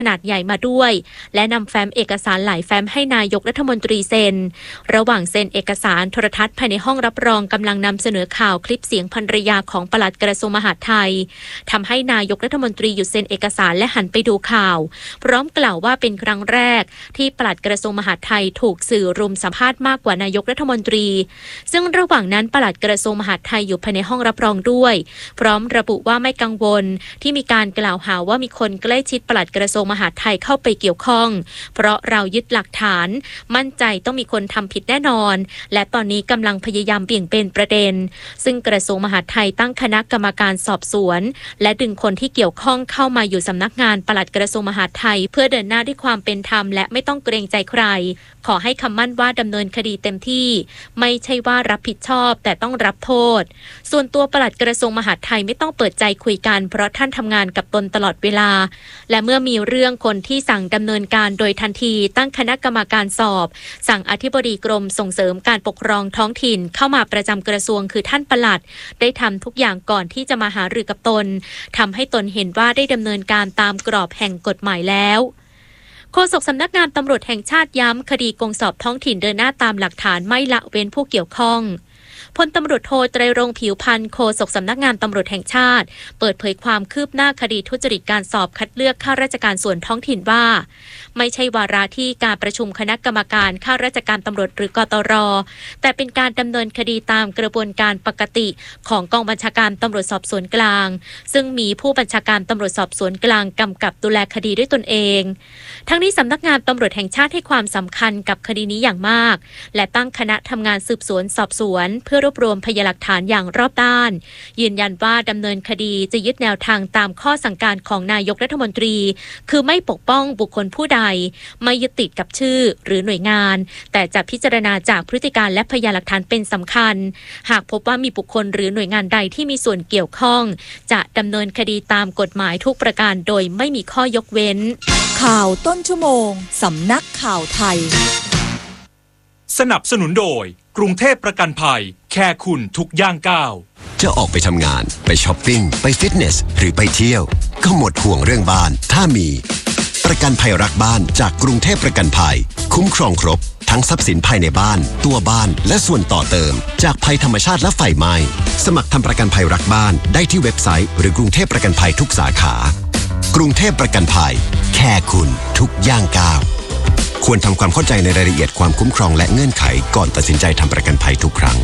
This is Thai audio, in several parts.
ขนาดใหญ่มาด้วยและนำแฟ้มเอกสารหลายแฟ้มให้นายกรัฐมนตรีเซ็นระหว่างเซ็นเอกสารโทรทัศน์ภายในห้องรับรองกำลังนำเสนอข่าวคลิปเสียงภรรยาของปลัดกระทรวงมหาดไทยทำให้นายกรัฐมนตรีหยุดเซ็นเอกสารและหันไปดูข่าวพร้อมกล่าวว่าเป็นครั้งแรกที่ปลัดกระทรวงมหาดไทยถูกสื่อรุมสัมภาษณ์มากกว่านายกรัฐมนตรีซึ่งระหว่างนั้นปลัดกระทรวงมหาดไทยอยู่ภายในห้องรับรองด้วยพร้อมระบุว่าไม่กังวลที่มีการกล่าวหาว่ามีคนใกล้ชิดปลัดกระทรวงมหาดไทยเข้าไปเกี่ยวข้องเพราะเรายึดหลักฐานมั่นใจต้องมีคนทำผิดแน่นอนและตอนนี้กำลังพยายามเบี่ยงเบนประเด็นซึ่งกระทรวงมหาดไทยตั้งคณะกรรมการสอบสวนและดึงคนที่เกี่ยวข้องเข้ามาอยู่สำนักงานปลัดกระทรวงมหาดไทยเพื่อเดินหน้าด้วยความเป็นธรรมและไม่ต้องเกรงใจใครขอให้คำมั่นว่าดำเนินคดีเต็มที่ไม่ใช่ว่ารับผิดชอบแต่ต้องรับโทษส่วนตัวปลัดกระทรวงมหาดไทยไม่ต้องเปิดใจคุยกันเพราะท่านทำงานกับตนตลอดเวลาและเมื่อมีเรื่องคนที่สั่งดำเนินการโดยทันทีตั้งคณะกรรมการสอบสั่งอธิบดีกรมส่งเสริมการปกครองท้องถิ่นเข้ามาประจำกระทรวงคือท่านปลัดได้ทำทุกอย่างก่อนที่จะมาหารือกับตนทำให้ตนเห็นว่าได้ดำเนินการตามกรอบแห่งกฎหมายแล้วโฆษกสำนักงานตำรวจแห่งชาติย้ำคดีกงสอบท้องถิ่นเดินหน้าตามหลักฐานไม่ละเว้นผู้เกี่ยวข้องพลตำรวจโทไตรรงค์ผิวพรรณโฆษกสำนักงานตำรวจแห่งชาติเปิดเผยความคืบหน้าคดีทุจริตการสอบคัดเลือกข้าราชการส่วนท้องถิ่นว่าไม่ใช่วาระที่การประชุมคณะกรรมการข้าราชการตำรวจหรือกตร.แต่เป็นการดำเนินคดีตามกระบวนการปกติของกองบัญชาการตำรวจสอบสวนกลางซึ่งมีผู้บัญชาการตำรวจสอบสวนกลางกำกับดูแลคดีด้วยตนเองทั้งนี้สำนักงานตำรวจแห่งชาติให้ความสำคัญกับคดีนี้อย่างมากและตั้งคณะทำงานสืบสวนสอบสวนเพื่อรวบรวมพยานหลักฐานอย่างรอบด้านยืนยันว่าดำเนินคดีจะยึดแนวทางตามข้อสั่งการของนายกรัฐมนตรีคือไม่ปกป้องบุคคลผู้ใดไม่ยึดติดกับชื่อหรือหน่วยงานแต่จะพิจารณาจากพฤติการและพยานหลักฐานเป็นสำคัญหากพบว่ามีบุคคลหรือหน่วยงานใดที่มีส่วนเกี่ยวข้องจะดำเนินคดีตามกฎหมายทุกประการโดยไม่มีข้อยกเว้นข่าวต้นชั่วโมงสำนักข่าวไทยสนับสนุนโดยกรุงเทพประกันภัยแค่คุณทุกย่างก้าวจะออกไปทำงานไปช้อปปิ้งไปฟิตเนสหรือไปเที่ยวก็หมดห่วงเรื่องบ้านถ้ามีประกันภัยรักบ้านจากกรุงเทพประกันภัยคุ้มครองครบทั้งทรัพย์สินภายในบ้านตัวบ้านและส่วนต่อเติมจากภัยธรรมชาติและไฟไหม้สมัครทำประกันภัยรักบ้านได้ที่เว็บไซต์หรือกรุงเทพประกันภัยทุกสาขากรุงเทพประกันภัยแค่คุณทุกย่างก้าวควรทำความเข้าใจในรายละเอียดความคุ้มครองและเงื่อนไขก่อนตัดสินใจทำประกันภัยทุกครั้ง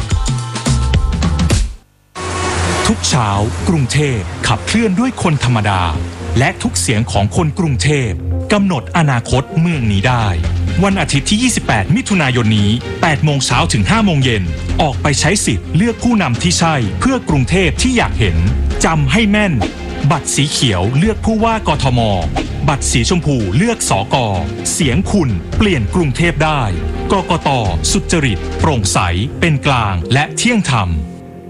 ทุกเช้ากรุงเทพขับเคลื่อนด้วยคนธรรมดาและทุกเสียงของคนกรุงเทพกำหนดอนาคตเมืองนี้ได้วันอาทิตย์ที่28มิถุนายนนี้8โมงเช้าถึง5โมงเย็นออกไปใช้สิทธิ์เลือกผู้นำที่ใช่เพื่อกรุงเทพที่อยากเห็นจำให้แม่นบัตรสีเขียวเลือกผู้ว่ากทมบัตรสีชมพูเลือกสก.เสียงคุณเปลี่ยนกรุงเทพได้กกต.สุจริตโปร่งใสเป็นกลางและเที่ยงธรรม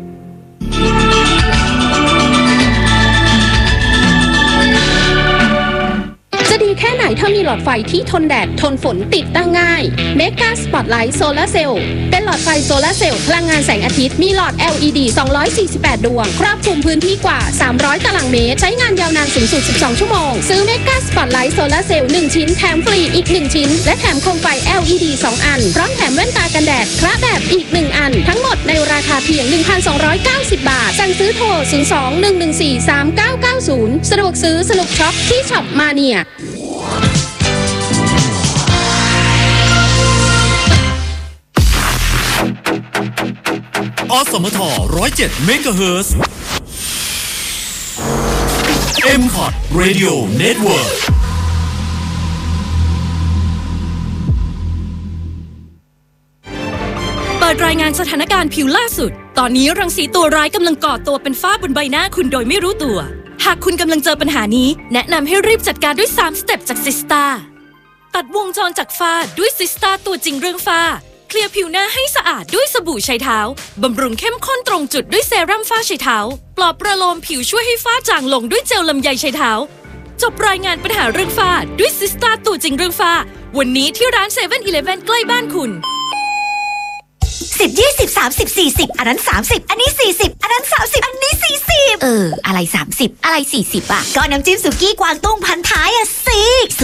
จะดีแค่ไหนถ้ามีหลอดไฟที่ทนแดดทนฝนติดตั้งง่าย Mega Spotlight Solar Cell เป็นหลอดไฟโซลาร์เซลล์พลังงานแสงอาทิตย์มีหลอด LED 248 ดวงครอบคลุมพื้นที่กว่า300ตารางเมตรใช้งานยาวนานสูงสุด12ชั่วโมงซื้อ Mega Spotlight Solar Cell 1 ชิ้นแถมฟรีอีก1ชิ้นและแถมโคมไฟ LED 2 อันพร้อมแถมแว่นตากันแดดคระแบบอีก1อันทั้งหมดในราคาเพียง 1,290 บาทสั่งซื้อโทร 02-114-3990 สะดวกซื้อสนุกช็อปที่ช็อปมาเนียอสมท107เมกะเฮิรตซ์ M-Pod Radio Network เปิดรายงานสถานการณ์ผิวล่าสุดตอนนี้รังสีตัวร้ายกำลังก่อตัวเป็นฝ้าบนใบหน้าคุณโดยไม่รู้ตัวหากคุณกำลังเจอปัญหานี้แนะนำให้รีบจัดการด้วย3สเต็ปจากซิสตาตัดวงจรจากฝ้าด้วยซิสตาตัวจริงเรื่องฝ้าเคลียร์ผิวหน้าให้สะอาดด้วยสบู่ชายเท้าบำรุงเข้มข้นตรงจุดด้วยเซรั่มฝ้าชายเท้าปลอบประโลมผิวช่วยให้ฝ้าจางลงด้วยเจลลำไยชายเท้าจบรายงานปัญหาเรื่องฝ้าด้วยซิสตาตัวจริงเรื่องฝ้าวันนี้ที่ร้าน 7-Eleven ใกล้บ้านคุณ 10 20 30 40อันนั้น30อันนี้40อันนั้น30อันนี้40อะไร30อะไร40อ่ะก็น้ำจิ้มสุกี้กวางตุ้งพันท้ายอ่ะสิ